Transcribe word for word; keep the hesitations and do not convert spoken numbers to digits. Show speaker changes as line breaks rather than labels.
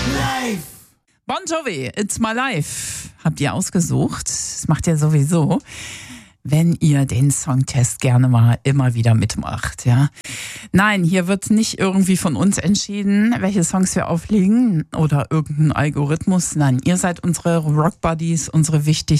Life.
Bon Jovi, It's My Life. Habt ihr ausgesucht? Das macht ihr sowieso, wenn ihr den Songtest gerne mal immer wieder mitmacht, ja. Nein, hier wird nicht irgendwie von uns entschieden, welche Songs wir auflegen oder irgendein Algorithmus. Nein, ihr seid unsere Rock Buddies, unsere wichtigsten